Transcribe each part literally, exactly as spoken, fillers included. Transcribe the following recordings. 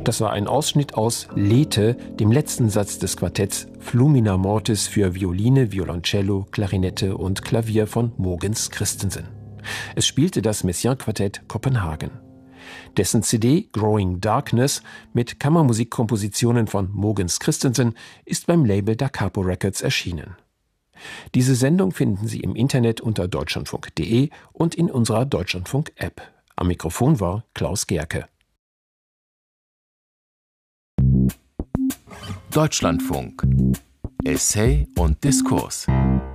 Das war ein Ausschnitt aus Lethe, dem letzten Satz des Quartetts Flumina Mortis für Violine, Violoncello, Klarinette und Klavier von Mogens Christensen. Es spielte das Messiaen-Quartett Kopenhagen. Dessen C D Growing Darkness mit Kammermusikkompositionen von Mogens Christensen ist beim Label Da Capo Records erschienen. Diese Sendung finden Sie im Internet unter deutschlandfunk punkt de und in unserer Deutschlandfunk-App. Am Mikrofon war Klaus Gerke. Deutschlandfunk. Essay und Diskurs.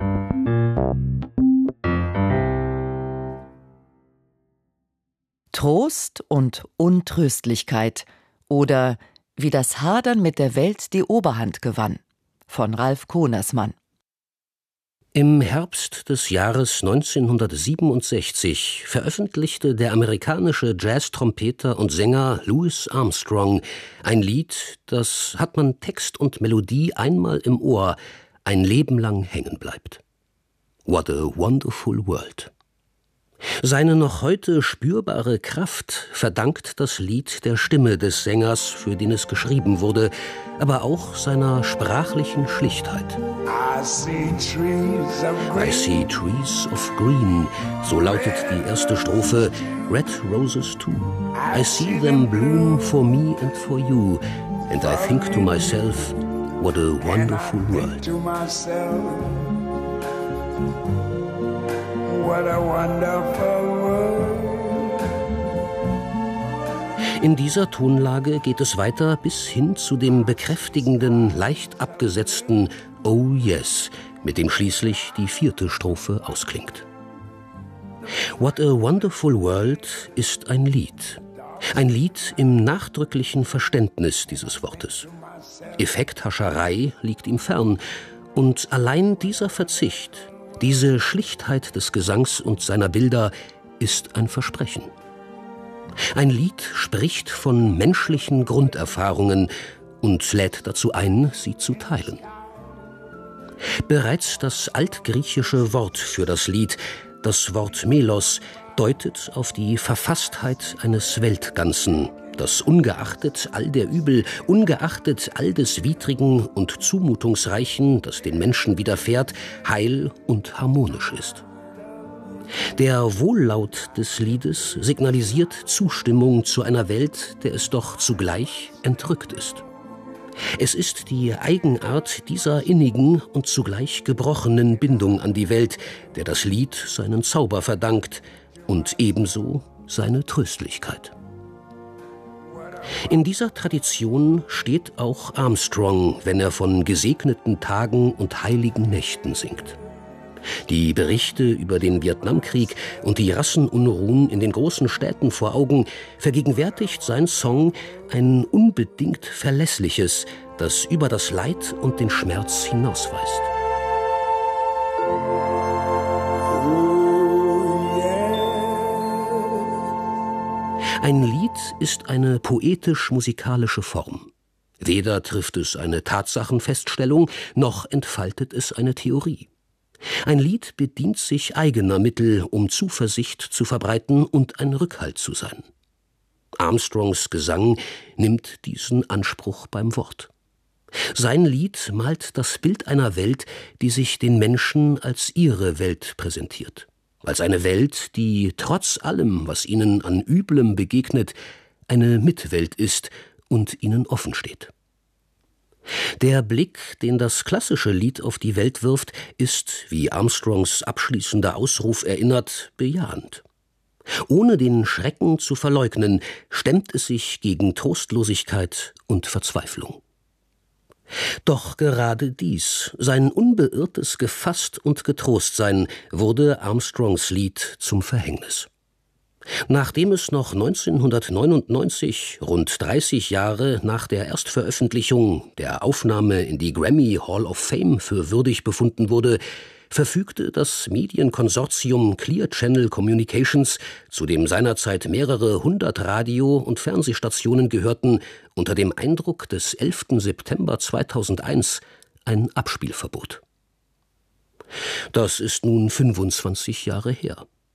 Trost und Untröstlichkeit oder wie das Hadern mit der Welt die Oberhand gewann, von Ralf Konersmann. Im Herbst des Jahres neunzehnhundertsiebenundsechzig veröffentlichte der amerikanische Jazz-Trompeter und Sänger Louis Armstrong ein Lied, das, hat man Text und Melodie einmal im Ohr, ein Leben lang hängen bleibt. What a Wonderful World. Seine noch heute spürbare Kraft verdankt das Lied der Stimme des Sängers, für den es geschrieben wurde, aber auch seiner sprachlichen Schlichtheit. I see trees of green. I see trees of green, so lautet die erste Strophe. Red roses too. I see them bloom for me and for you, and I think to myself, what a wonderful world. What a wonderful world. In dieser Tonlage geht es weiter bis hin zu dem bekräftigenden, leicht abgesetzten Oh yes, mit dem schließlich die vierte Strophe ausklingt. What a Wonderful World ist ein Lied. Ein Lied im nachdrücklichen Verständnis dieses Wortes. Effekthascherei liegt ihm fern und allein dieser Verzicht, diese Schlichtheit des Gesangs und seiner Bilder ist ein Versprechen. Ein Lied spricht von menschlichen Grunderfahrungen und lädt dazu ein, sie zu teilen. Bereits das altgriechische Wort für das Lied, das Wort Melos, deutet auf die Verfasstheit eines Weltganzen, das ungeachtet all der Übel, ungeachtet all des Widrigen und Zumutungsreichen, das den Menschen widerfährt, heil und harmonisch ist. Der Wohllaut des Liedes signalisiert Zustimmung zu einer Welt, der es doch zugleich entrückt ist. Es ist die Eigenart dieser innigen und zugleich gebrochenen Bindung an die Welt, der das Lied seinen Zauber verdankt und ebenso seine Tröstlichkeit. In dieser Tradition steht auch Armstrong, wenn er von gesegneten Tagen und heiligen Nächten singt. Die Berichte über den Vietnamkrieg und die Rassenunruhen in den großen Städten vor Augen vergegenwärtigt sein Song ein unbedingt Verlässliches, das über das Leid und den Schmerz hinausweist. Ein Lied ist eine poetisch-musikalische Form. Weder trifft es eine Tatsachenfeststellung, noch entfaltet es eine Theorie. Ein Lied bedient sich eigener Mittel, um Zuversicht zu verbreiten und ein Rückhalt zu sein. Armstrongs Gesang nimmt diesen Anspruch beim Wort. Sein Lied malt das Bild einer Welt, die sich den Menschen als ihre Welt präsentiert. Als eine Welt, die trotz allem, was ihnen an Üblem begegnet, eine Mitwelt ist und ihnen offen steht. Der Blick, den das klassische Lied auf die Welt wirft, ist, wie Armstrongs abschließender Ausruf erinnert, bejahend. Ohne den Schrecken zu verleugnen, stemmt es sich gegen Trostlosigkeit und Verzweiflung. Doch gerade dies, sein unbeirrtes Gefasst und Getrostsein, wurde Armstrongs Lied zum Verhängnis. Nachdem es noch neunzehnhundertneunundneunzig, rund dreißig Jahre nach der Erstveröffentlichung, der Aufnahme in die Grammy Hall of Fame für würdig befunden wurde, verfügte das Medienkonsortium Clear Channel Communications, zu dem seinerzeit mehrere hundert Radio- und Fernsehstationen gehörten, unter dem Eindruck des elften September zweitausendeins ein Abspielverbot. Das ist nun fünfundzwanzig Jahre her.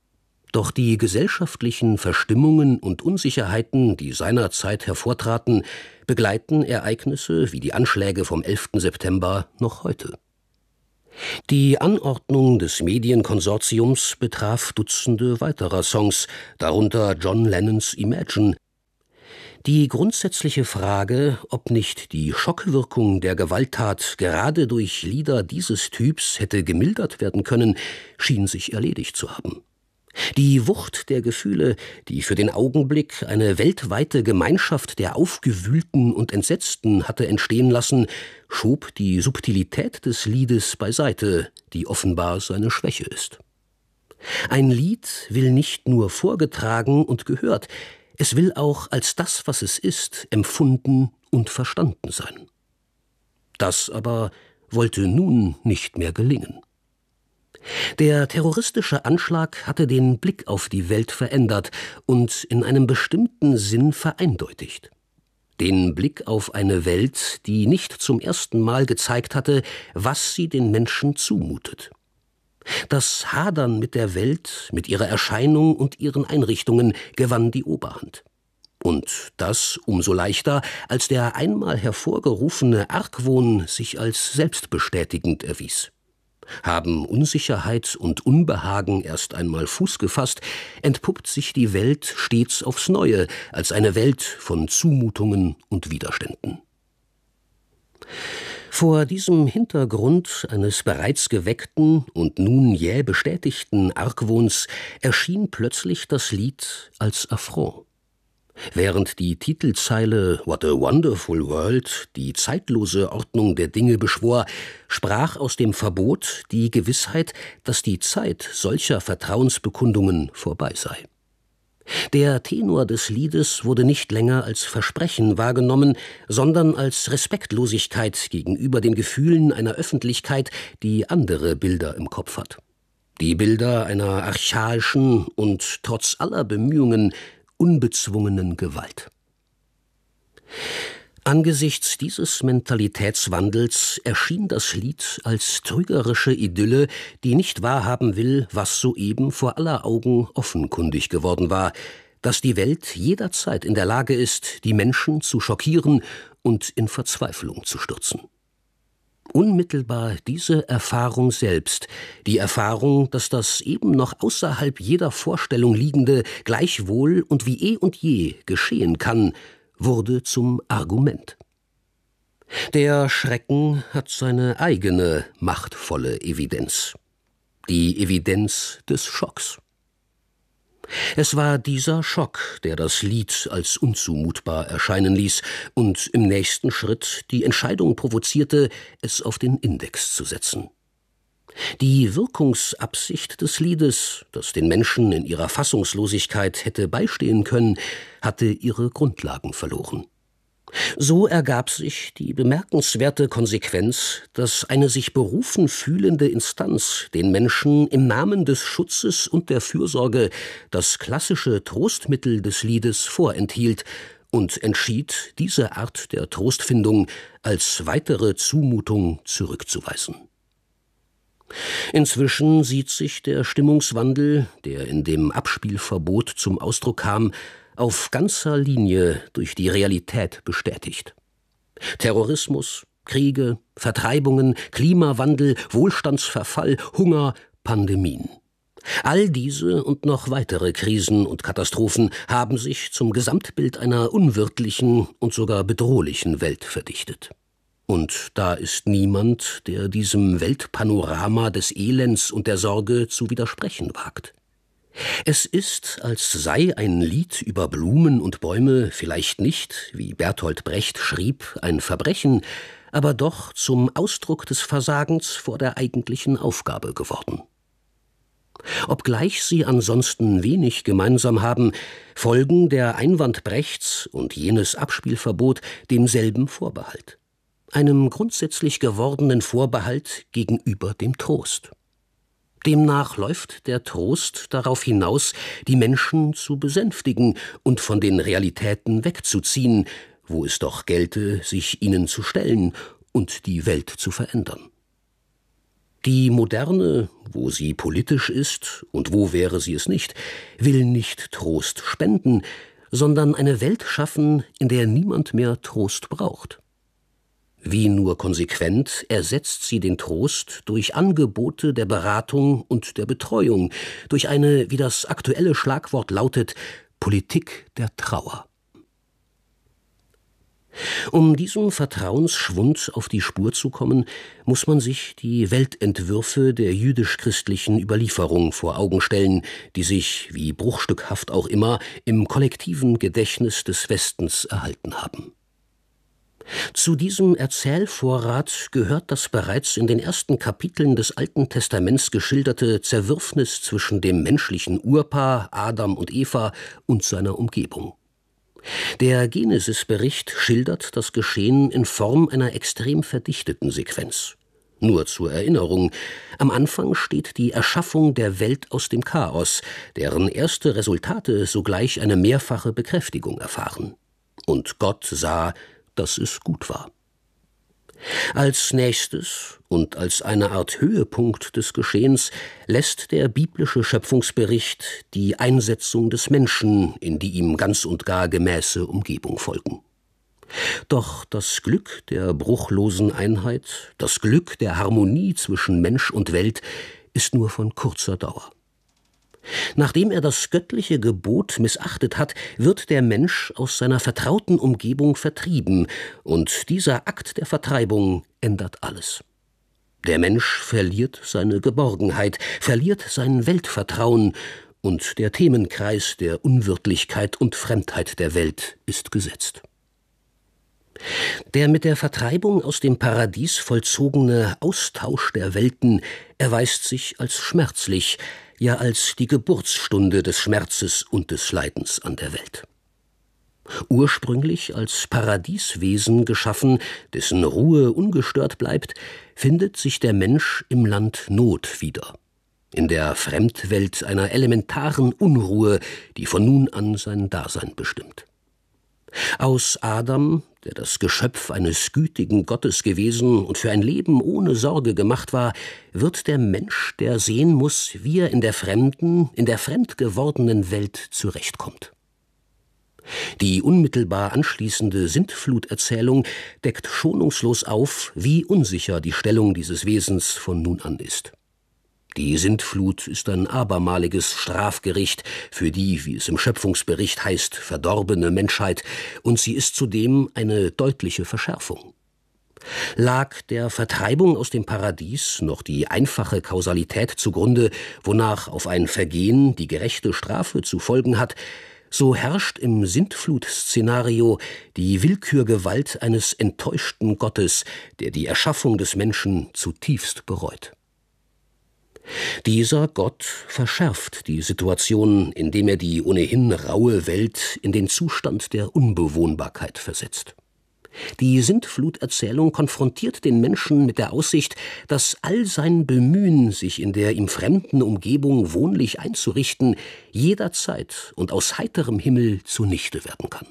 Doch die gesellschaftlichen Verstimmungen und Unsicherheiten, die seinerzeit hervortraten, begleiten Ereignisse wie die Anschläge vom elften September noch heute. Die Anordnung des Medienkonsortiums betraf Dutzende weiterer Songs, darunter John Lennons Imagine. Die grundsätzliche Frage, ob nicht die Schockwirkung der Gewalttat gerade durch Lieder dieses Typs hätte gemildert werden können, schien sich erledigt zu haben. Die Wucht der Gefühle, die für den Augenblick eine weltweite Gemeinschaft der Aufgewühlten und Entsetzten hatte entstehen lassen, schob die Subtilität des Liedes beiseite, die offenbar seine Schwäche ist. Ein Lied will nicht nur vorgetragen und gehört, es will auch als das, was es ist, empfunden und verstanden sein. Das aber wollte nun nicht mehr gelingen. Der terroristische Anschlag hatte den Blick auf die Welt verändert und in einem bestimmten Sinn vereindeutigt. Den Blick auf eine Welt, die nicht zum ersten Mal gezeigt hatte, was sie den Menschen zumutet. Das Hadern mit der Welt, mit ihrer Erscheinung und ihren Einrichtungen gewann die Oberhand. Und das umso leichter, als der einmal hervorgerufene Argwohn sich als selbstbestätigend erwies. Haben Unsicherheit und Unbehagen erst einmal Fuß gefasst, entpuppt sich die Welt stets aufs Neue als eine Welt von Zumutungen und Widerständen. Vor diesem Hintergrund eines bereits geweckten und nun jäh bestätigten Argwohns erschien plötzlich das Lied als Affront. Während die Titelzeile »What a Wonderful World« die zeitlose Ordnung der Dinge beschwor, sprach aus dem Verbot die Gewissheit, dass die Zeit solcher Vertrauensbekundungen vorbei sei. Der Tenor des Liedes wurde nicht länger als Versprechen wahrgenommen, sondern als Respektlosigkeit gegenüber den Gefühlen einer Öffentlichkeit, die andere Bilder im Kopf hat. Die Bilder einer archaischen und trotz aller Bemühungen unbezwungenen Gewalt. Angesichts dieses Mentalitätswandels erschien das Lied als trügerische Idylle, die nicht wahrhaben will, was soeben vor aller Augen offenkundig geworden war, dass die Welt jederzeit in der Lage ist, die Menschen zu schockieren und in Verzweiflung zu stürzen. Unmittelbar diese Erfahrung selbst, die Erfahrung, dass das eben noch außerhalb jeder Vorstellung liegende gleichwohl und wie eh und je geschehen kann, wurde zum Argument. Der Schrecken hat seine eigene machtvolle Evidenz, die Evidenz des Schocks. Es war dieser Schock, der das Lied als unzumutbar erscheinen ließ und im nächsten Schritt die Entscheidung provozierte, es auf den Index zu setzen. Die Wirkungsabsicht des Liedes, das den Menschen in ihrer Fassungslosigkeit hätte beistehen können, hatte ihre Grundlagen verloren. So ergab sich die bemerkenswerte Konsequenz, dass eine sich berufen fühlende Instanz den Menschen im Namen des Schutzes und der Fürsorge das klassische Trostmittel des Liedes vorenthielt und entschied, diese Art der Trostfindung als weitere Zumutung zurückzuweisen. Inzwischen sieht sich der Stimmungswandel, der in dem Abspielverbot zum Ausdruck kam, auf ganzer Linie durch die Realität bestätigt. Terrorismus, Kriege, Vertreibungen, Klimawandel, Wohlstandsverfall, Hunger, Pandemien. All diese und noch weitere Krisen und Katastrophen haben sich zum Gesamtbild einer unwirtlichen und sogar bedrohlichen Welt verdichtet. Und da ist niemand, der diesem Weltpanorama des Elends und der Sorge zu widersprechen wagt. Es ist, als sei ein Lied über Blumen und Bäume vielleicht nicht, wie Bertolt Brecht schrieb, ein Verbrechen, aber doch zum Ausdruck des Versagens vor der eigentlichen Aufgabe geworden. Obgleich sie ansonsten wenig gemeinsam haben, folgen der Einwand Brechts und jenes Abspielverbot demselben Vorbehalt. Einem grundsätzlich gewordenen Vorbehalt gegenüber dem Trost. Demnach läuft der Trost darauf hinaus, die Menschen zu besänftigen und von den Realitäten wegzuziehen, wo es doch gelte, sich ihnen zu stellen und die Welt zu verändern. Die Moderne, wo sie politisch ist, und wo wäre sie es nicht, will nicht Trost spenden, sondern eine Welt schaffen, in der niemand mehr Trost braucht. Wie nur konsequent ersetzt sie den Trost durch Angebote der Beratung und der Betreuung, durch eine, wie das aktuelle Schlagwort lautet, Politik der Trauer. Um diesem Vertrauensschwund auf die Spur zu kommen, muss man sich die Weltentwürfe der jüdisch-christlichen Überlieferung vor Augen stellen, die sich, wie bruchstückhaft auch immer, im kollektiven Gedächtnis des Westens erhalten haben. Zu diesem Erzählvorrat gehört das bereits in den ersten Kapiteln des Alten Testaments geschilderte Zerwürfnis zwischen dem menschlichen Urpaar Adam und Eva und seiner Umgebung. Der Genesis-Bericht schildert das Geschehen in Form einer extrem verdichteten Sequenz. Nur zur Erinnerung, am Anfang steht die Erschaffung der Welt aus dem Chaos, deren erste Resultate sogleich eine mehrfache Bekräftigung erfahren. Und Gott sah, dass es gut war. Als nächstes und als eine Art Höhepunkt des Geschehens lässt der biblische Schöpfungsbericht die Einsetzung des Menschen in die ihm ganz und gar gemäße Umgebung folgen. Doch das Glück der bruchlosen Einheit, das Glück der Harmonie zwischen Mensch und Welt ist nur von kurzer Dauer. Nachdem er das göttliche Gebot missachtet hat, wird der Mensch aus seiner vertrauten Umgebung vertrieben, und dieser Akt der Vertreibung ändert alles. Der Mensch verliert seine Geborgenheit, verliert sein Weltvertrauen, und der Themenkreis der Unwirtlichkeit und Fremdheit der Welt ist gesetzt. Der mit der Vertreibung aus dem Paradies vollzogene Austausch der Welten erweist sich als schmerzlich, ja als die Geburtsstunde des Schmerzes und des Leidens an der Welt. Ursprünglich als Paradieswesen geschaffen, dessen Ruhe ungestört bleibt, findet sich der Mensch im Land Not wieder, in der Fremdwelt einer elementaren Unruhe, die von nun an sein Dasein bestimmt. Aus Adam, der das Geschöpf eines gütigen Gottes gewesen und für ein Leben ohne Sorge gemacht war, wird der Mensch, der sehen muss, wie er in der fremden, in der fremd gewordenen Welt zurechtkommt. Die unmittelbar anschließende Sintfluterzählung deckt schonungslos auf, wie unsicher die Stellung dieses Wesens von nun an ist. Die Sintflut ist ein abermaliges Strafgericht für die, wie es im Schöpfungsbericht heißt, verdorbene Menschheit, und sie ist zudem eine deutliche Verschärfung. Lag der Vertreibung aus dem Paradies noch die einfache Kausalität zugrunde, wonach auf ein Vergehen die gerechte Strafe zu folgen hat, so herrscht im Sintflut-Szenario die Willkürgewalt eines enttäuschten Gottes, der die Erschaffung des Menschen zutiefst bereut. Dieser Gott verschärft die Situation, indem er die ohnehin raue Welt in den Zustand der Unbewohnbarkeit versetzt. Die Sintfluterzählung konfrontiert den Menschen mit der Aussicht, dass all sein Bemühen, sich in der ihm fremden Umgebung wohnlich einzurichten, jederzeit und aus heiterem Himmel zunichte werden kann.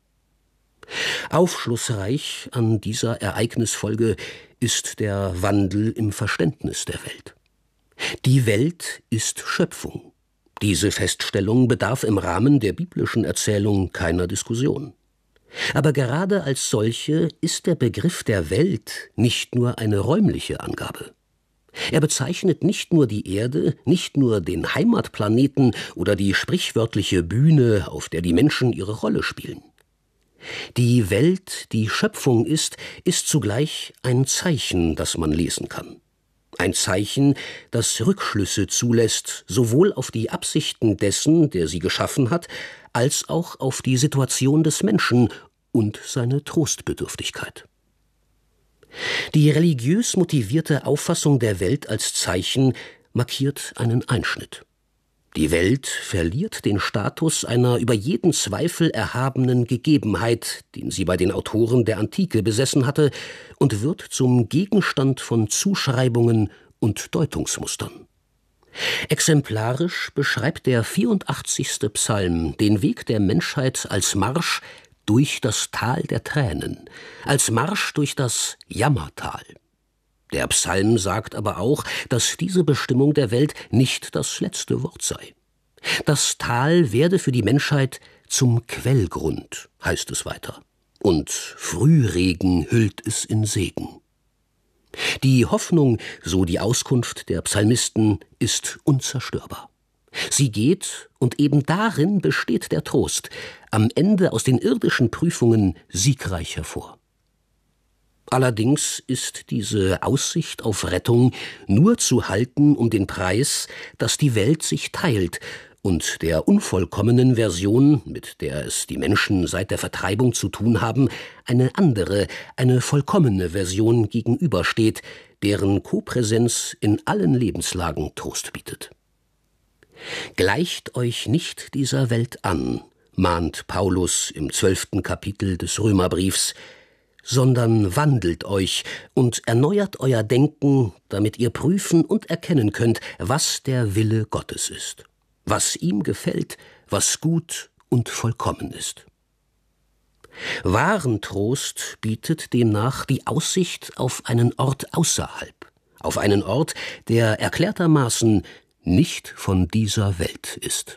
Aufschlussreich an dieser Ereignisfolge ist der Wandel im Verständnis der Welt. Die Welt ist Schöpfung. Diese Feststellung bedarf im Rahmen der biblischen Erzählung keiner Diskussion. Aber gerade als solche ist der Begriff der Welt nicht nur eine räumliche Angabe. Er bezeichnet nicht nur die Erde, nicht nur den Heimatplaneten oder die sprichwörtliche Bühne, auf der die Menschen ihre Rolle spielen. Die Welt, die Schöpfung ist, ist zugleich ein Zeichen, das man lesen kann. Ein Zeichen, das Rückschlüsse zulässt, sowohl auf die Absichten dessen, der sie geschaffen hat, als auch auf die Situation des Menschen und seine Trostbedürftigkeit. Die religiös motivierte Auffassung der Welt als Zeichen markiert einen Einschnitt. Die Welt verliert den Status einer über jeden Zweifel erhabenen Gegebenheit, den sie bei den Autoren der Antike besessen hatte, und wird zum Gegenstand von Zuschreibungen und Deutungsmustern. Exemplarisch beschreibt der vierundachtzigste Psalm den Weg der Menschheit als Marsch durch das Tal der Tränen, als Marsch durch das Jammertal. Der Psalm sagt aber auch, dass diese Bestimmung der Welt nicht das letzte Wort sei. Das Tal werde für die Menschheit zum Quellgrund, heißt es weiter, und Frühregen hüllt es in Segen. Die Hoffnung, so die Auskunft der Psalmisten, ist unzerstörbar. Sie geht, und eben darin besteht der Trost, am Ende aus den irdischen Prüfungen siegreich hervor. Allerdings ist diese Aussicht auf Rettung nur zu halten um den Preis, dass die Welt sich teilt und der unvollkommenen Version, mit der es die Menschen seit der Vertreibung zu tun haben, eine andere, eine vollkommene Version gegenübersteht, deren Kopräsenz in allen Lebenslagen Trost bietet. Gleicht euch nicht dieser Welt an, mahnt Paulus im zwölften Kapitel des Römerbriefs, sondern wandelt euch und erneuert euer Denken, damit ihr prüfen und erkennen könnt, was der Wille Gottes ist, was ihm gefällt, was gut und vollkommen ist. Wahren Trost bietet demnach die Aussicht auf einen Ort außerhalb, auf einen Ort, der erklärtermaßen nicht von dieser Welt ist.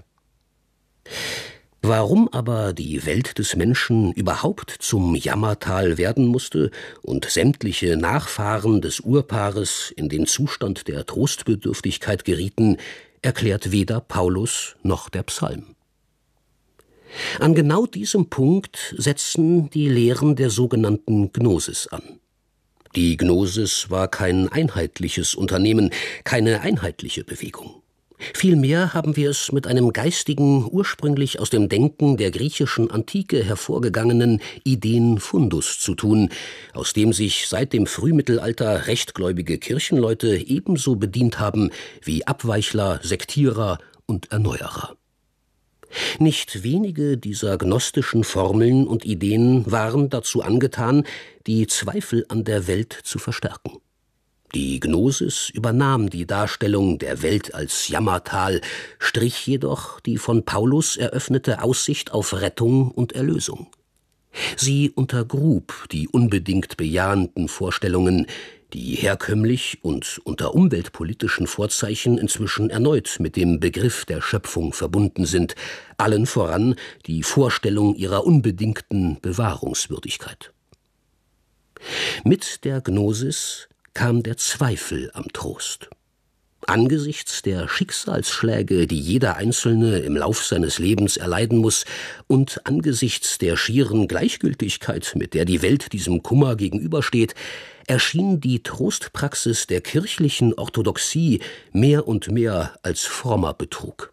Warum aber die Welt des Menschen überhaupt zum Jammertal werden musste und sämtliche Nachfahren des Urpaares in den Zustand der Trostbedürftigkeit gerieten, erklärt weder Paulus noch der Psalm. An genau diesem Punkt setzen die Lehren der sogenannten Gnosis an. Die Gnosis war kein einheitliches Unternehmen, keine einheitliche Bewegung. Vielmehr haben wir es mit einem geistigen, ursprünglich aus dem Denken der griechischen Antike hervorgegangenen Ideenfundus zu tun, aus dem sich seit dem Frühmittelalter rechtgläubige Kirchenleute ebenso bedient haben wie Abweichler, Sektierer und Erneuerer. Nicht wenige dieser gnostischen Formeln und Ideen waren dazu angetan, die Zweifel an der Welt zu verstärken. Die Gnosis übernahm die Darstellung der Welt als Jammertal, strich jedoch die von Paulus eröffnete Aussicht auf Rettung und Erlösung. Sie untergrub die unbedingt bejahenden Vorstellungen, die herkömmlich und unter umweltpolitischen Vorzeichen inzwischen erneut mit dem Begriff der Schöpfung verbunden sind, allen voran die Vorstellung ihrer unbedingten Bewahrungswürdigkeit. Mit der Gnosis kam der Zweifel am Trost. Angesichts der Schicksalsschläge, die jeder Einzelne im Lauf seines Lebens erleiden muss, und angesichts der schieren Gleichgültigkeit, mit der die Welt diesem Kummer gegenübersteht, erschien die Trostpraxis der kirchlichen Orthodoxie mehr und mehr als frommer Betrug.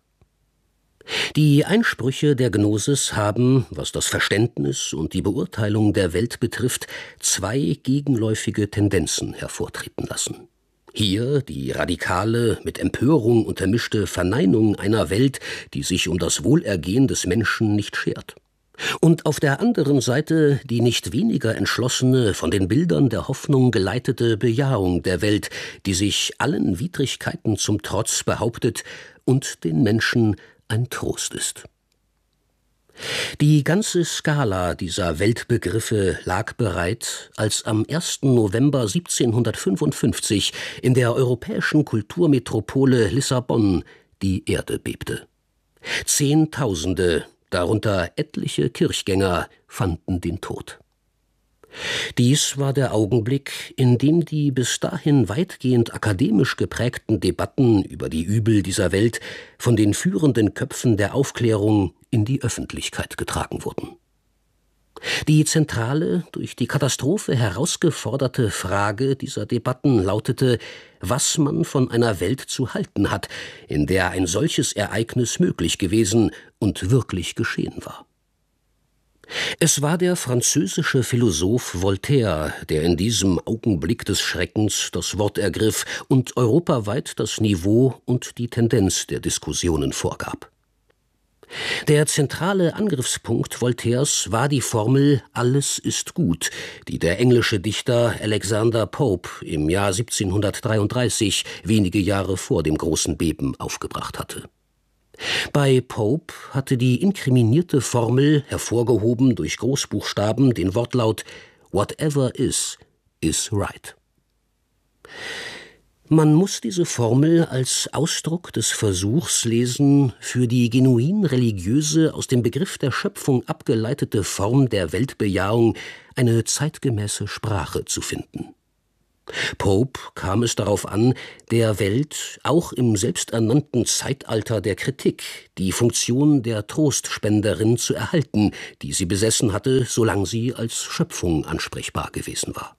Die Einsprüche der Gnosis haben, was das Verständnis und die Beurteilung der Welt betrifft, zwei gegenläufige Tendenzen hervortreten lassen. Hier die radikale, mit Empörung untermischte Verneinung einer Welt, die sich um das Wohlergehen des Menschen nicht schert. Und auf der anderen Seite die nicht weniger entschlossene, von den Bildern der Hoffnung geleitete Bejahung der Welt, die sich allen Widrigkeiten zum Trotz behauptet und den Menschen ein Trost ist. Die ganze Skala dieser Weltbegriffe lag bereit, als am ersten November siebzehnhundertfünfundfünfzig in der europäischen Kulturmetropole Lissabon die Erde bebte. Zehntausende, darunter etliche Kirchgänger, fanden den Tod. Dies war der Augenblick, in dem die bis dahin weitgehend akademisch geprägten Debatten über die Übel dieser Welt von den führenden Köpfen der Aufklärung in die Öffentlichkeit getragen wurden. Die zentrale, durch die Katastrophe herausgeforderte Frage dieser Debatten lautete, was man von einer Welt zu halten hat, in der ein solches Ereignis möglich gewesen und wirklich geschehen war. Es war der französische Philosoph Voltaire, der in diesem Augenblick des Schreckens das Wort ergriff und europaweit das Niveau und die Tendenz der Diskussionen vorgab. Der zentrale Angriffspunkt Voltaires war die Formel »Alles ist gut«, die der englische Dichter Alexander Pope im Jahr siebzehnhundertdreiunddreißig, wenige Jahre vor dem großen Beben, aufgebracht hatte. Bei Pope hatte die inkriminierte Formel, hervorgehoben durch Großbuchstaben, den Wortlaut »Whatever is, is right«. Man muss diese Formel als Ausdruck des Versuchs lesen, für die genuin religiöse, aus dem Begriff der Schöpfung abgeleitete Form der Weltbejahung eine zeitgemäße Sprache zu finden. Pope kam es darauf an, der Welt, auch im selbsternannten Zeitalter der Kritik, die Funktion der Trostspenderin zu erhalten, die sie besessen hatte, solange sie als Schöpfung ansprechbar gewesen war.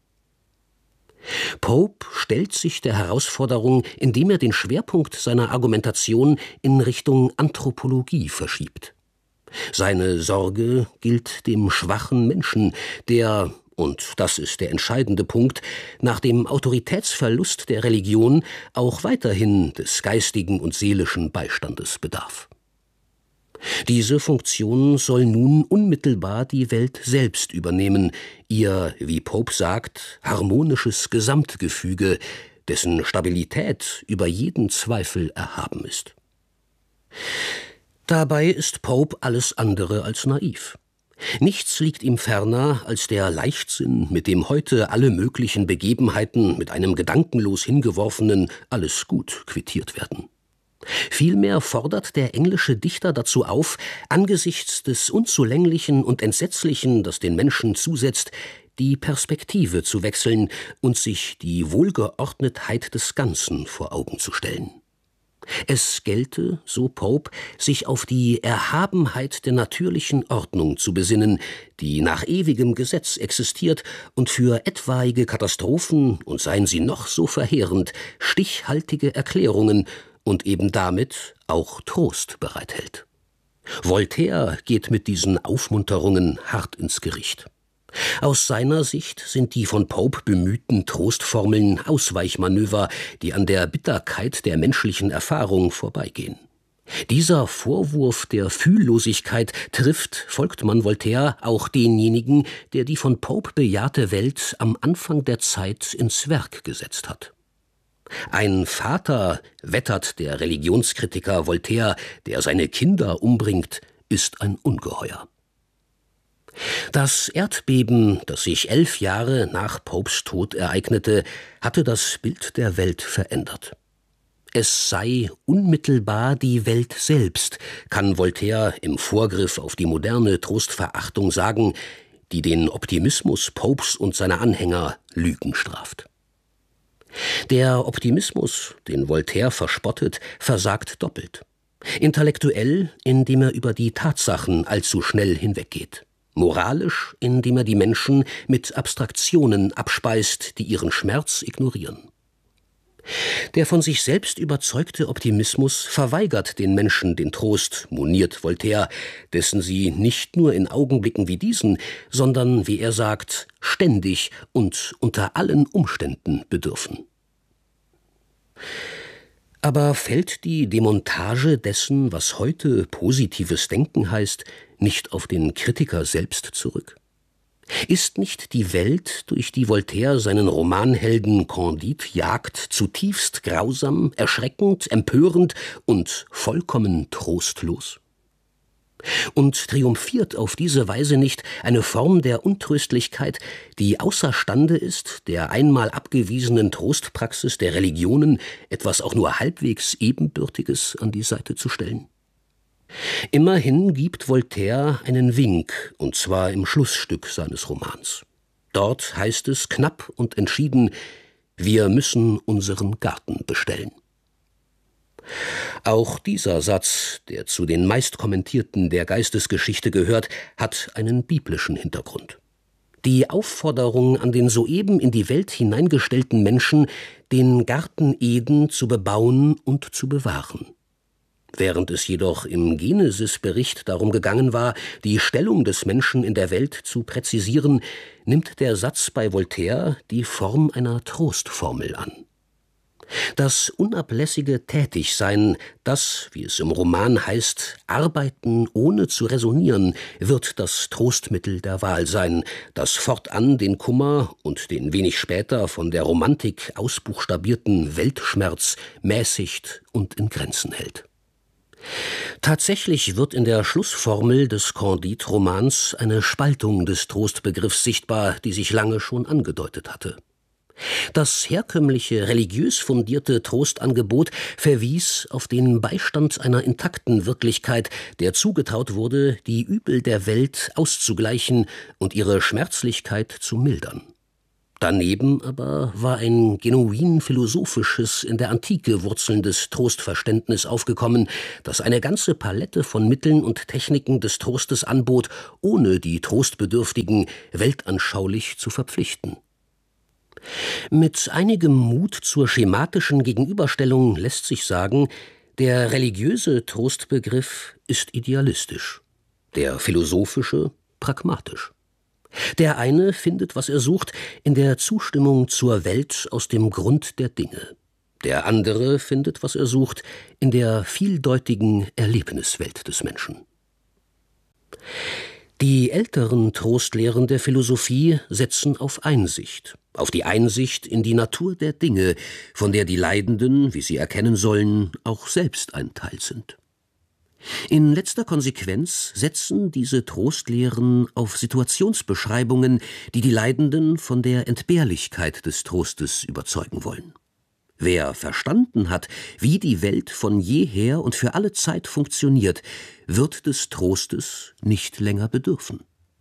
Pope stellt sich der Herausforderung, indem er den Schwerpunkt seiner Argumentation in Richtung Anthropologie verschiebt. Seine Sorge gilt dem schwachen Menschen, der, und das ist der entscheidende Punkt, nach dem Autoritätsverlust der Religion auch weiterhin des geistigen und seelischen Beistandes bedarf. Diese Funktion soll nun unmittelbar die Welt selbst übernehmen, ihr, wie Pope sagt, harmonisches Gesamtgefüge, dessen Stabilität über jeden Zweifel erhaben ist. Dabei ist Pope alles andere als naiv. Nichts liegt ihm ferner als der Leichtsinn, mit dem heute alle möglichen Begebenheiten mit einem gedankenlos hingeworfenen »alles gut« quittiert werden. Vielmehr fordert der englische Dichter dazu auf, angesichts des Unzulänglichen und Entsetzlichen, das den Menschen zusetzt, die Perspektive zu wechseln und sich die Wohlgeordnetheit des Ganzen vor Augen zu stellen. Es gelte, so Pope, sich auf die Erhabenheit der natürlichen Ordnung zu besinnen, die nach ewigem Gesetz existiert und für etwaige Katastrophen, und seien sie noch so verheerend, stichhaltige Erklärungen und eben damit auch Trost bereithält. Voltaire geht mit diesen Aufmunterungen hart ins Gericht. Aus seiner Sicht sind die von Pope bemühten Trostformeln Ausweichmanöver, die an der Bitterkeit der menschlichen Erfahrung vorbeigehen. Dieser Vorwurf der Fühllosigkeit trifft, folgt man Voltaire, auch denjenigen, der die von Pope bejahte Welt am Anfang der Zeit ins Werk gesetzt hat. Ein Vater, wettert der Religionskritiker Voltaire, der seine Kinder umbringt, ist ein Ungeheuer. Das Erdbeben, das sich elf Jahre nach Popes Tod ereignete, hatte das Bild der Welt verändert. Es sei unmittelbar die Welt selbst, kann Voltaire im Vorgriff auf die moderne Trostverachtung sagen, die den Optimismus Popes und seiner Anhänger Lügen straft. Der Optimismus, den Voltaire verspottet, versagt doppelt. Intellektuell, indem er über die Tatsachen allzu schnell hinweggeht. Moralisch, indem er die Menschen mit Abstraktionen abspeist, die ihren Schmerz ignorieren. Der von sich selbst überzeugte Optimismus verweigert den Menschen den Trost, moniert Voltaire, dessen sie nicht nur in Augenblicken wie diesen, sondern, wie er sagt, ständig und unter allen Umständen bedürfen. Aber fällt die Demontage dessen, was heute positives Denken heißt, nicht auf den Kritiker selbst zurück? Ist nicht die Welt, durch die Voltaire seinen Romanhelden Candide jagt, zutiefst grausam, erschreckend, empörend und vollkommen trostlos? Und triumphiert auf diese Weise nicht eine Form der Untröstlichkeit, die außerstande ist, der einmal abgewiesenen Trostpraxis der Religionen etwas auch nur halbwegs Ebenbürtiges an die Seite zu stellen? Immerhin gibt Voltaire einen Wink, und zwar im Schlussstück seines Romans. Dort heißt es knapp und entschieden: Wir müssen unseren Garten bestellen. Auch dieser Satz, der zu den meistkommentierten der Geistesgeschichte gehört, hat einen biblischen Hintergrund. Die Aufforderung an den soeben in die Welt hineingestellten Menschen, den Garten Eden zu bebauen und zu bewahren. Während es jedoch im Genesis-Bericht darum gegangen war, die Stellung des Menschen in der Welt zu präzisieren, nimmt der Satz bei Voltaire die Form einer Trostformel an. Das unablässige Tätigsein, das, wie es im Roman heißt, Arbeiten ohne zu räsonieren, wird das Trostmittel der Wahl sein, das fortan den Kummer und den wenig später von der Romantik ausbuchstabierten Weltschmerz mäßigt und in Grenzen hält. Tatsächlich wird in der Schlussformel des Candide-Romans eine Spaltung des Trostbegriffs sichtbar, die sich lange schon angedeutet hatte. Das herkömmliche, religiös fundierte Trostangebot verwies auf den Beistand einer intakten Wirklichkeit, der zugetraut wurde, die Übel der Welt auszugleichen und ihre Schmerzlichkeit zu mildern. Daneben aber war ein genuin philosophisches, in der Antike wurzelndes Trostverständnis aufgekommen, das eine ganze Palette von Mitteln und Techniken des Trostes anbot, ohne die Trostbedürftigen weltanschaulich zu verpflichten. Mit einigem Mut zur schematischen Gegenüberstellung lässt sich sagen, der religiöse Trostbegriff ist idealistisch, der philosophische pragmatisch. Der eine findet, was er sucht, in der Zustimmung zur Welt aus dem Grund der Dinge. Der andere findet, was er sucht, in der vieldeutigen Erlebniswelt des Menschen. Die älteren Trostlehren der Philosophie setzen auf Einsicht, auf die Einsicht in die Natur der Dinge, von der die Leidenden, wie sie erkennen sollen, auch selbst ein Teil sind. In letzter Konsequenz setzen diese Trostlehren auf Situationsbeschreibungen, die die Leidenden von der Entbehrlichkeit des Trostes überzeugen wollen. Wer verstanden hat, wie die Welt von jeher und für alle Zeit funktioniert, wird des Trostes nicht länger bedürfen.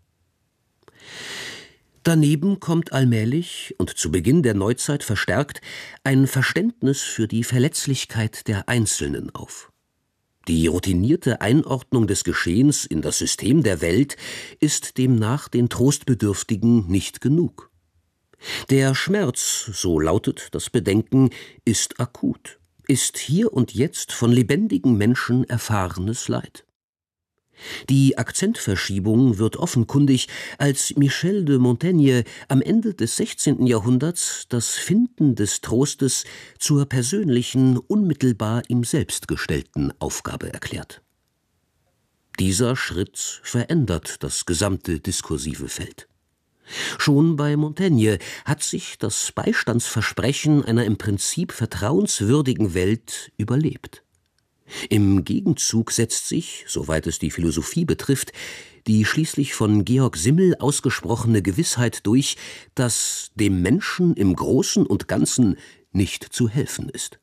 Daneben kommt allmählich und zu Beginn der Neuzeit verstärkt ein Verständnis für die Verletzlichkeit der Einzelnen auf. Die routinierte Einordnung des Geschehens in das System der Welt ist demnach den Trostbedürftigen nicht genug. Der Schmerz, so lautet das Bedenken, ist akut, ist hier und jetzt von lebendigen Menschen erfahrenes Leid. Die Akzentverschiebung wird offenkundig, als Michel de Montaigne am Ende des sechzehnten Jahrhunderts das Finden des Trostes zur persönlichen, unmittelbar ihm selbst gestellten Aufgabe erklärt. Dieser Schritt verändert das gesamte diskursive Feld. Schon bei Montaigne hat sich das Beistandsversprechen einer im Prinzip vertrauenswürdigen Welt überlebt. Im Gegenzug setzt sich, soweit es die Philosophie betrifft, die schließlich von Georg Simmel ausgesprochene Gewissheit durch, dass dem Menschen im Großen und Ganzen nicht zu helfen ist.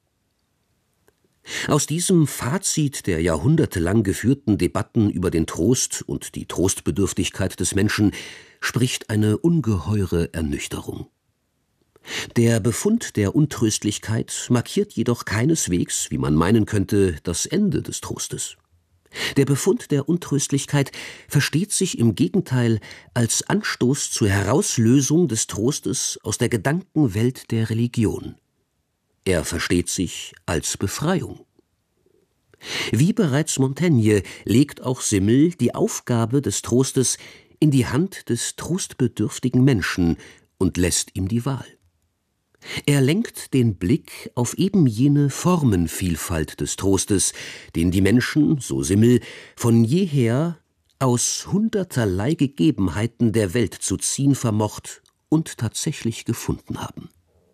Aus diesem Fazit der jahrhundertelang geführten Debatten über den Trost und die Trostbedürftigkeit des Menschen spricht eine ungeheure Ernüchterung. Der Befund der Untröstlichkeit markiert jedoch keineswegs, wie man meinen könnte, das Ende des Trostes. Der Befund der Untröstlichkeit versteht sich im Gegenteil als Anstoß zur Herauslösung des Trostes aus der Gedankenwelt der Religion. Er versteht sich als Befreiung. Wie bereits Montaigne legt auch Simmel die Aufgabe des Trostes in die Hand des trostbedürftigen Menschen und lässt ihm die Wahl. Er lenkt den Blick auf eben jene Formenvielfalt des Trostes, den die Menschen, so Simmel, von jeher aus hunderterlei Gegebenheiten der Welt zu ziehen vermocht und tatsächlich gefunden haben.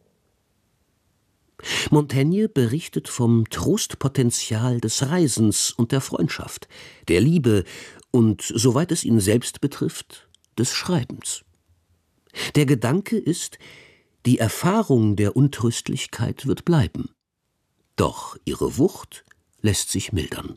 Montaigne berichtet vom Trostpotenzial des Reisens und der Freundschaft, der Liebe und, soweit es ihn selbst betrifft, des Schreibens. Der Gedanke ist, die Erfahrung der Untröstlichkeit wird bleiben, doch ihre Wucht lässt sich mildern.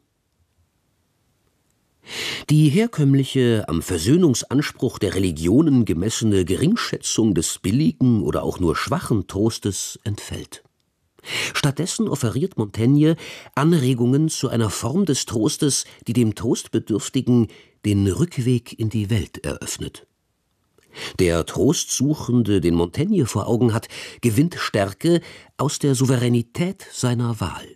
Die herkömmliche, am Versöhnungsanspruch der Religionen gemessene Geringschätzung des billigen oder auch nur schwachen Trostes entfällt. Stattdessen offeriert Montaigne Anregungen zu einer Form des Trostes, die dem Trostbedürftigen den Rückweg in die Welt eröffnet. Der Trostsuchende, den Montaigne vor Augen hat, gewinnt Stärke aus der Souveränität seiner Wahl.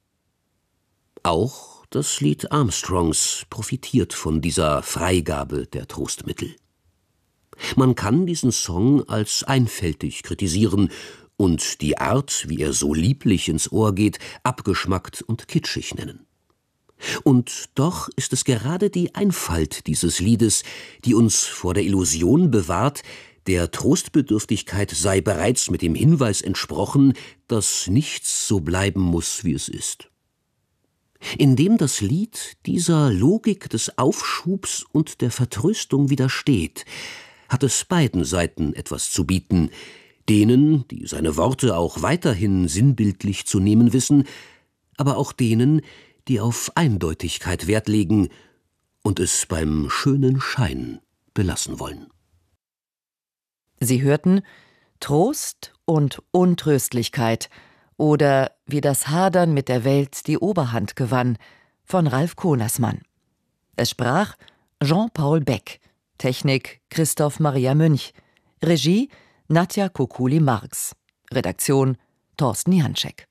Auch das Lied Armstrongs profitiert von dieser Freigabe der Trostmittel. Man kann diesen Song als einfältig kritisieren und die Art, wie er so lieblich ins Ohr geht, abgeschmackt und kitschig nennen. Und doch ist es gerade die Einfalt dieses Liedes, die uns vor der Illusion bewahrt, der Trostbedürftigkeit sei bereits mit dem Hinweis entsprochen, dass nichts so bleiben muss, wie es ist. Indem das Lied dieser Logik des Aufschubs und der Vertröstung widersteht, hat es beiden Seiten etwas zu bieten, Denen, die seine Worte auch weiterhin sinnbildlich zu nehmen wissen, aber auch denen, die auf Eindeutigkeit Wert legen und es beim schönen Schein belassen wollen. Sie hörten Trost und Untröstlichkeit oder Wie das Hadern mit der Welt die Oberhand gewann von Ralf Konersmann. Es sprach Jean-Paul Beck, Technik Christoph Maria Münch, Regie Nadja Kokuli-Marx, Redaktion Thorsten Janczek.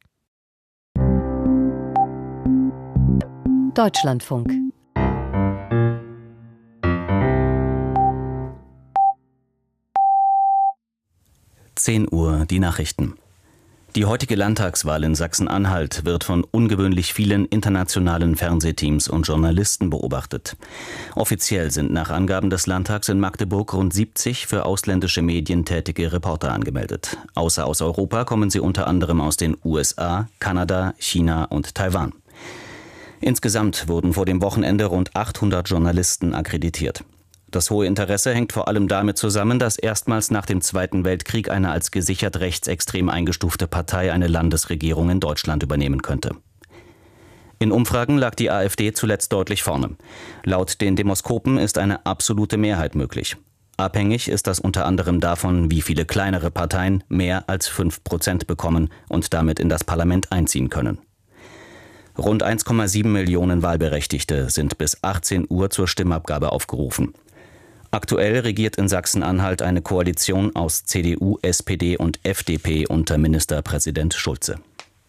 Deutschlandfunk. zehn Uhr, die Nachrichten. Die heutige Landtagswahl in Sachsen-Anhalt wird von ungewöhnlich vielen internationalen Fernsehteams und Journalisten beobachtet. Offiziell sind nach Angaben des Landtags in Magdeburg rund siebzig für ausländische Medien tätige Reporter angemeldet. Außer aus Europa kommen sie unter anderem aus den U S A, Kanada, China und Taiwan. Insgesamt wurden vor dem Wochenende rund achthundert Journalisten akkreditiert. Das hohe Interesse hängt vor allem damit zusammen, dass erstmals nach dem Zweiten Weltkrieg eine als gesichert rechtsextrem eingestufte Partei eine Landesregierung in Deutschland übernehmen könnte. In Umfragen lag die AfD zuletzt deutlich vorne. Laut den Demoskopen ist eine absolute Mehrheit möglich. Abhängig ist das unter anderem davon, wie viele kleinere Parteien mehr als fünf Prozent bekommen und damit in das Parlament einziehen können. Rund eins Komma sieben Millionen Wahlberechtigte sind bis achtzehn Uhr zur Stimmabgabe aufgerufen. Aktuell regiert in Sachsen-Anhalt eine Koalition aus C D U, S P D und F D P unter Ministerpräsident Schulze.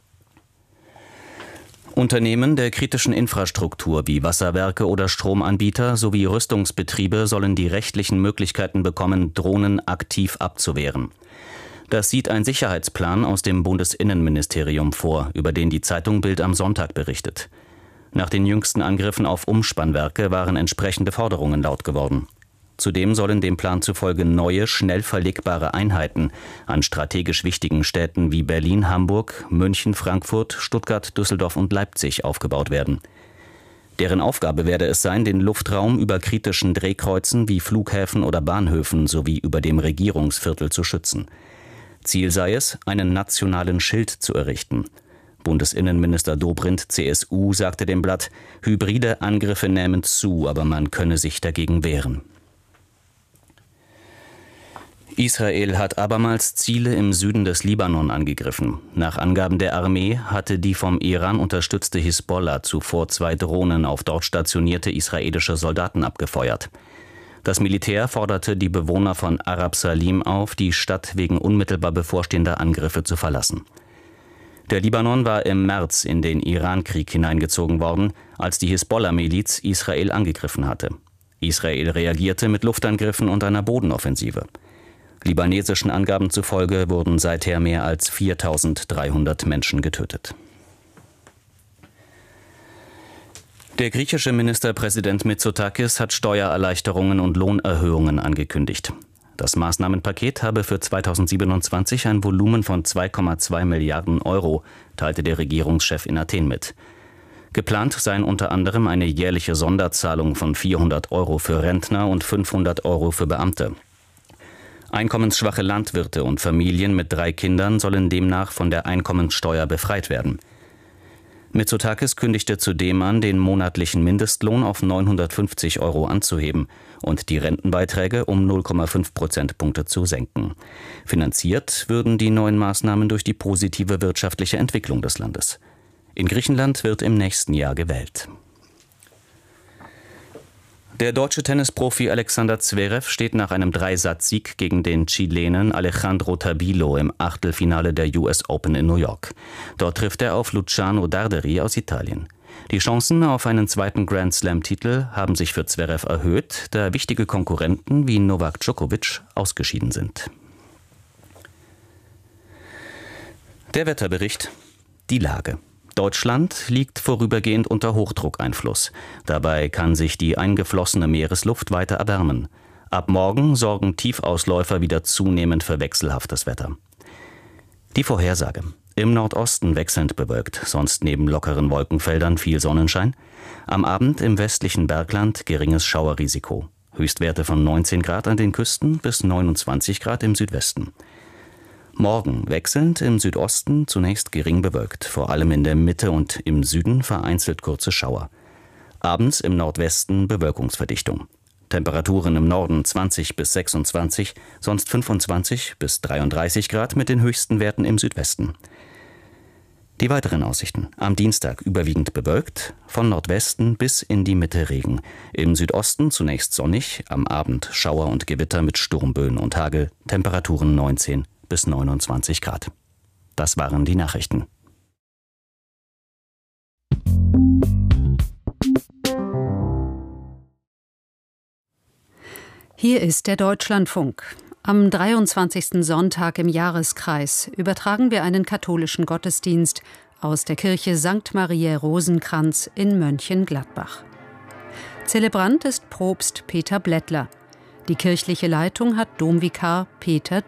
Unternehmen der kritischen Infrastruktur wie Wasserwerke oder Stromanbieter sowie Rüstungsbetriebe sollen die rechtlichen Möglichkeiten bekommen, Drohnen aktiv abzuwehren. Das sieht ein Sicherheitsplan aus dem Bundesinnenministerium vor, über den die Zeitung Bild am Sonntag berichtet. Nach den jüngsten Angriffen auf Umspannwerke waren entsprechende Forderungen laut geworden. Zudem sollen dem Plan zufolge neue, schnell verlegbare Einheiten an strategisch wichtigen Städten wie Berlin, Hamburg, München, Frankfurt, Stuttgart, Düsseldorf und Leipzig aufgebaut werden. Deren Aufgabe werde es sein, den Luftraum über kritischen Drehkreuzen wie Flughäfen oder Bahnhöfen sowie über dem Regierungsviertel zu schützen. Ziel sei es, einen nationalen Schild zu errichten. Bundesinnenminister Dobrindt, C S U, sagte dem Blatt, hybride Angriffe nähmen zu, aber man könne sich dagegen wehren. Israel hat abermals Ziele im Süden des Libanon angegriffen. Nach Angaben der Armee hatte die vom Iran unterstützte Hisbollah zuvor zwei Drohnen auf dort stationierte israelische Soldaten abgefeuert. Das Militär forderte die Bewohner von Arab Salim auf, die Stadt wegen unmittelbar bevorstehender Angriffe zu verlassen. Der Libanon war im März in den Irankrieg hineingezogen worden, als die Hisbollah-Miliz Israel angegriffen hatte. Israel reagierte mit Luftangriffen und einer Bodenoffensive. Libanesischen Angaben zufolge wurden seither mehr als viertausenddreihundert Menschen getötet. Der griechische Ministerpräsident Mitsotakis hat Steuererleichterungen und Lohnerhöhungen angekündigt. Das Maßnahmenpaket habe für zweitausendsiebenundzwanzig ein Volumen von zwei Komma zwei Milliarden Euro, teilte der Regierungschef in Athen mit. Geplant seien unter anderem eine jährliche Sonderzahlung von vierhundert Euro für Rentner und fünfhundert Euro für Beamte. Einkommensschwache Landwirte und Familien mit drei Kindern sollen demnach von der Einkommenssteuer befreit werden. Mitsotakis kündigte zudem an, den monatlichen Mindestlohn auf neunhundertfünfzig Euro anzuheben und die Rentenbeiträge um null Komma fünf Prozentpunkte zu senken. Finanziert würden die neuen Maßnahmen durch die positive wirtschaftliche Entwicklung des Landes. In Griechenland wird im nächsten Jahr gewählt. Der deutsche Tennisprofi Alexander Zverev steht nach einem Dreisatz-Sieg gegen den Chilenen Alejandro Tabilo im Achtelfinale der U S Open in New York. Dort trifft er auf Luciano Darderi aus Italien. Die Chancen auf einen zweiten Grand-Slam-Titel haben sich für Zverev erhöht, da wichtige Konkurrenten wie Novak Djokovic ausgeschieden sind. Der Wetterbericht. Die Lage. Deutschland liegt vorübergehend unter Hochdruckeinfluss. Dabei kann sich die eingeflossene Meeresluft weiter erwärmen. Ab morgen sorgen Tiefausläufer wieder zunehmend für wechselhaftes Wetter. Die Vorhersage. Im Nordosten wechselnd bewölkt, sonst neben lockeren Wolkenfeldern viel Sonnenschein. Am Abend im westlichen Bergland geringes Schauerrisiko. Höchstwerte von neunzehn Grad an den Küsten bis neunundzwanzig Grad im Südwesten. Morgen wechselnd im Südosten zunächst gering bewölkt, vor allem in der Mitte und im Süden vereinzelt kurze Schauer. Abends im Nordwesten Bewölkungsverdichtung. Temperaturen im Norden zwanzig bis sechsundzwanzig, sonst fünfundzwanzig bis dreiunddreißig Grad mit den höchsten Werten im Südwesten. Die weiteren Aussichten. Am Dienstag überwiegend bewölkt, von Nordwesten bis in die Mitte Regen. Im Südosten zunächst sonnig, am Abend Schauer und Gewitter mit Sturmböen und Hagel, Temperaturen neunzehn bis neunundzwanzig Grad. Das waren die Nachrichten. Hier ist der Deutschlandfunk. Am dreiundzwanzigsten Sonntag im Jahreskreis übertragen wir einen katholischen Gottesdienst aus der Kirche Sankt Mariä Rosenkranz in Mönchengladbach. Zelebrant ist Propst Peter Blättler. Die kirchliche Leitung hat Domvikar Peter